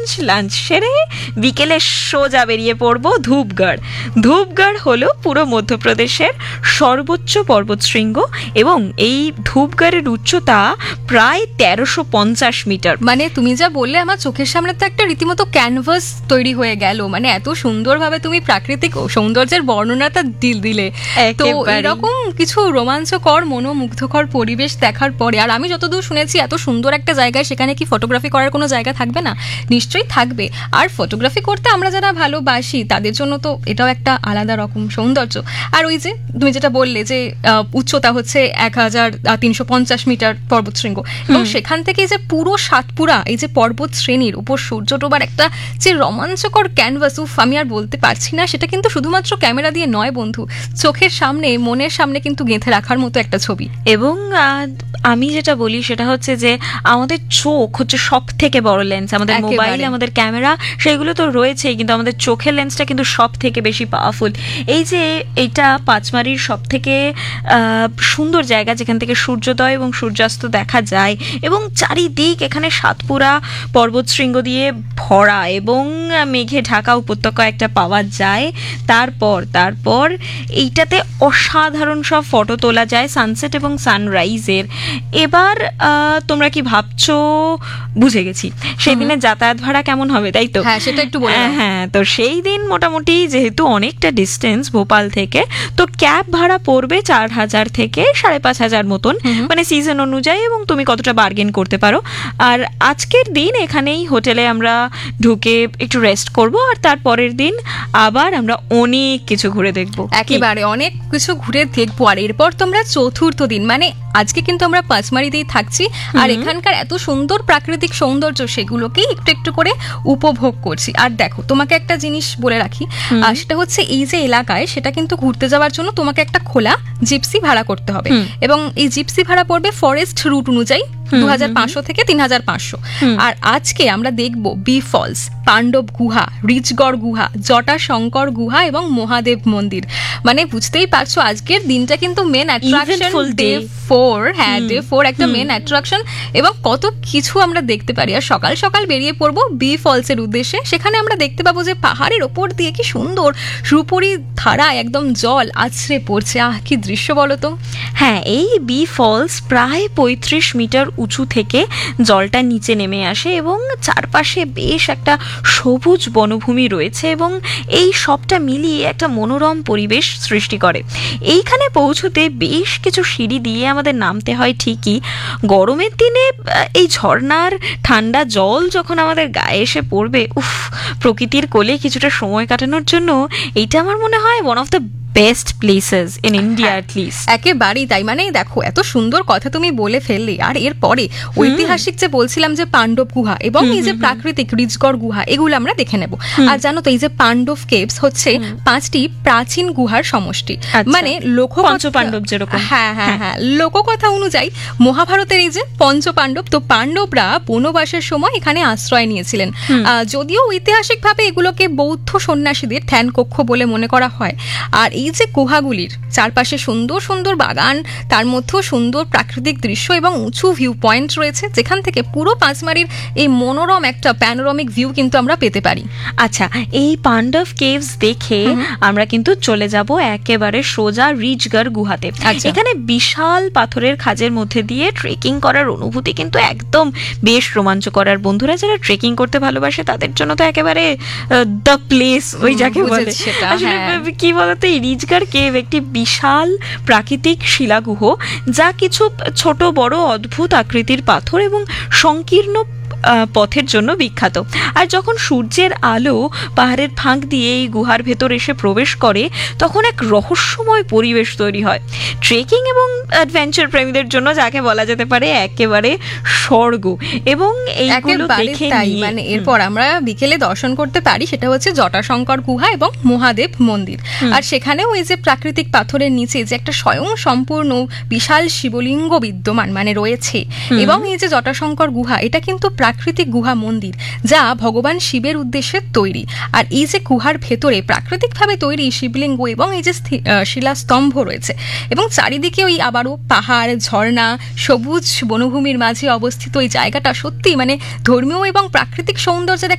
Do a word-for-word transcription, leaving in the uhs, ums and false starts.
Lunch সেরে বিকেলে সোজা বেরিয়ে পড়বো ধূপগড়। ধূপগড় হলো পুরো মধ্যপ্রদেশের সর্বোচ্চ পর্বতশৃঙ্গ এবং এই ধূপগড়ের উচ্চতা প্রায় তেরোশো পঞ্চাশ মিটার। মানে তুমি যা বললে আমার চোখের সামনে তো একটা রীতিমতো ক্যানভাস তৈরি হয়ে গেল। মানে এত সুন্দরভাবে তুমি প্রাকৃতিক সৌন্দর্যের বর্ণনাটা দিল দিলে তো এরকম কিছু রোমাঞ্চকর মনোমুগ্ধকর পরিবেশ দেখার পরে, আর আমি যতদূর শুনেছি এত সুন্দর একটা জায়গায় সেখানে কি ফটোগ্রাফি করার কোনো জায়গা থাকবে না? নিশ্চয়ই থাকবে। আর ফটোগ্রাফি করতে আমরা যারা ভালোবাসি তাদের জন্য তো এটাও একটা আলাদা রকম সৌন্দর্য। আর ওই যে তুমি যেটা বললে যে উচ্চতা হচ্ছে এক হাজার তিনশো পঞ্চাশ মিটার পর্বতশৃঙ্গ এবং সেখান থেকে যে পুরো সাতপুরা এই যে পর্বত শ্রেণীর উপর সূর্য ডোবার একটা যে রোমাঞ্চকর ক্যানভাস, উফ আমি আর বলতে পারছি না। সেটা কিন্তু শুধুমাত্র ক্যামেরা দিয়ে নয় বন্ধু, চোখের সামনে মনের সামনে কিন্তু গেঁথে রাখার মতো একটা ছবি। এবং আমি যেটা বলি সেটা হচ্ছে যে আমাদের চোখ হচ্ছে সব থেকে বড় লেন্স। আমাদের মোবাইল, আমাদের ক্যামেরা সেগুলো তো রয়েছেই, কিন্তু আমাদের চোখের লেন্সটা কিন্তু সব থেকে বেশি পাওয়ারফুল। এই যে এটা পাঁচমারির সব থেকে সুন্দর জায়গা যেখান থেকে সূর্যোদয় এবং সূর্যাস্ত দেখা যায় এবং চারিদিক এখানে সাতপুরা পর্বতশৃঙ্গ দিয়ে ভরা এবং মেঘে ঢাকা উপত্যকা একটা পাওয়া যায়। তারপর তারপর এইটাতে অসাধারণ সব ফটো তোলা যায় সানসেট এবং সানরাইজের। এবার তোমরা কি ভাবছো? বুঝে গেছি সেই দিনে যাতায়াত ভাড়া কেমন হবে, তাই তো? হ্যাঁ, সেটা একটু বলো। হ্যাঁ, তো সেই দিন মোটামুটি যেহেতু অনেকটা ডিস্টেন্স ভোপাল থেকে, তো ক্যাব ভাড়া পড়বে চার হাজার থেকে সাড়ে পাঁচ হাজার মতন, মানে সিজন অনুযায়ী এবং তুমি কতটা বার্গেন করতে পারো। আর আজকের দিন এখানেই হোটেলে আমরা ঢুকে একটু রেস্ট করব, আর তারপরের দিন আবার আমরা অনেক কিছু ঘুরে দেখবো, একেবারে অনেক কিছু ঘুরে দেখবো। আর এরপর তোমরা চতুর্থ দিন, মানে আজকে কিন্তু আমরা পাঁচমারিতেই থাকছি আর এখানকার এত সুন্দর প্রাকৃতিক সৌন্দর্য সেগুলোকেই একটু একটু করে উপভোগ করছি। আর দেখো তোমাকে একটা জিনিস বলে রাখি, আর সেটা হচ্ছে এই যে এলাকায় সেটা কিন্তু ঘুরতে যাওয়ার জন্য তোমাকে একটা খোলা জিপসি ভাড়া করতে হবে এবং এই জিপসি ভাড়া পড়বে ফরেস্ট রুট অনুযায়ী দু হাজার পাঁচশো থেকে তিন হাজার পাঁচশো। আর আজকে আমরা দেখব বি ফলস, পাণ্ডব গুহা, রিচগড় গুহা, জটাশঙ্কর গুহা এবং মহাদেব মন্দির। মানে বুঝতেই পারছো আজকের দিনটা কিন্তু মেন অ্যাট্রাকশন, ডে ফোর। হ্যাঁ, ডে ফোর একটা মেন অ্যাট্রাকশন এবং কত কিছু আমরা দেখতে পারি। আর সকাল সকাল বেরিয়ে পড়বো বি ফলসের উদ্দেশ্যে। সেখানে আমরা দেখতে পাবো যে পাহাড়ের ওপর দিয়ে কি সুন্দর রূপরি ধারায় একদম জল আছড়ে পড়ছে। আহ কি দৃশ্য বলো তো। হ্যাঁ, এই বি ফলস প্রায় পঁয়ত্রিশ মিটার উঁচু থেকে জলটা নিচে নেমে আসে এবং চারপাশে বেশ একটা সবুজ বনভূমি রয়েছে এবং এই সবটা মিলিয়ে একটা মনোরম পরিবেশ সৃষ্টি করে। এইখানে পৌঁছতে বেশ কিছু সিঁড়ি দিয়ে আমাদের নামতে হয় ঠিকই। গরমের দিনে এই ঝর্ণার ঠান্ডা জল যখন আমাদের গায়ে এসে পড়বে, উফ, প্রকৃতির কোলে কিছুটা সময় কাটানোর জন্য এইটা আমার মনে হয় one of the best places in India at least. একেবারেই তাই। মানে দেখো এত সুন্দর কথা তুমি বলে ফেললে। আর এরপরে ঐতিহাসিক যে বলছিলাম যে পাণ্ডব গুহা এবং এই যে প্রাকৃতিক রিচগড় গুহা, এগুলো আমরা দেখে নেব। আর জানো তো এই যে পাণ্ডব কেভস হচ্ছে পাঁচটি প্রাচীন গুহার সমষ্টি। মানে পঞ্চপাণ্ডব যেরকম। হ্যাঁ হ্যাঁ হ্যাঁ লোককথা অনুযায়ী মহাভারতের এই যে পঞ্চপাণ্ডব, তো পাণ্ডবরা বনবাসের সময় এখানে আশ্রয় নিয়েছিলেন। যদিও ঐতিহাসিকভাবে এগুলোকে বৌদ্ধ সন্ন্যাসীদের ধ্যান কক্ষ বলে মনে করা হয়। আর এই যে গুহাগুলির চারপাশে সুন্দর সুন্দর বাগান, তার মধ্যেও সুন্দর প্রাকৃতিক দৃশ্য এবং উঁচু ভিউ পয়েন্ট রয়েছে যেখান থেকে পুরো পাঁচমারির এই মনোরম একটা প্যানোরামিক ভিউ কিন্তু আমরা পেতে পারি। আচ্ছা, এই পাণ্ডব কেভস দেখে আমরা কিন্তু চলে যাব একেবারে সোজা রিচগড় গুহাতে। এখানে বিশাল পাথরের খাঁজের মধ্যে দিয়ে ট্রেকিং করার অনুভূতি কিন্তু একদম বেশ রোমাঞ্চকর। আর বন্ধুরা যারা ট্রেকিং করতে ভালোবাসে তাদের জন্য তো একেবারে দ্য প্লেস, ওই যাকে বলে। আসলে কি বলতো, এই রিচগড় কেভ একটি বিশাল প্রাকৃতিক শিলাগুহ যা কিছু ছোট বড় অদ্ভুত আকৃতির পাথর এবং সংকীর্ণ পথের জন্য বিখ্যাত। আর যখন সূর্যের আলো পাহাড়ের ফাঁক দিয়ে এই গুহার ভেতর এসে প্রবেশ করে তখন এক রহস্যময় পরিবেশ তৈরি হয়। ট্রেকিং এবং অ্যাডভেঞ্চার প্রেমীদের জন্য যাকে বলা যেতে পারে একেবারে স্বর্গ। এবং এইগুলো দেখে মানে এরপর আমরা বিকেলে দর্শন করতে পারি সেটা হচ্ছে জটাশঙ্কর গুহা এবং মহাদেব মন্দির। আর সেখানেও এই যে প্রাকৃতিক পাথরের নিচে যে একটা স্বয়ং সম্পূর্ণ বিশাল শিবলিঙ্গ বিদ্যমান মানে রয়েছে। এবং এই যে জটাশঙ্কর গুহা এটা কিন্তু প্রাকৃতিক গুহা মন্দির যা ভগবান শিবের উদ্দেশ্যে তৈরি। আর এই যে গুহার ভেতরে প্রাকৃতিকভাবে তৈরি শিবলিঙ্গ এবং এই যে শিলাস্তম্ভ রয়েছে এবং চারিদিকে ওই আবারও পাহাড়, ঝর্ণা, সবুজ বনভূমির মাঝে অবস্থিত এই জায়গাটা সত্যি মানে ধর্মীয় এবং প্রাকৃতিক সৌন্দর্যের